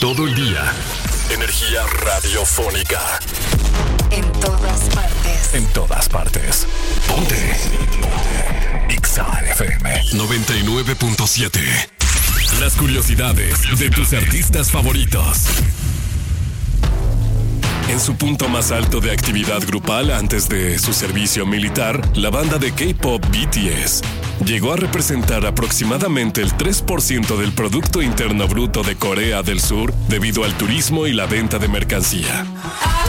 todo el día. Energía radiofónica. En todas partes. En todas partes. Ponte. Exa FM 99.7. Las curiosidades de tus artistas favoritos. En su punto más alto de actividad grupal antes de su servicio militar, la banda de K-pop BTS llegó a representar aproximadamente el 3% del Producto Interno Bruto de Corea del Sur debido al turismo y la venta de mercancía.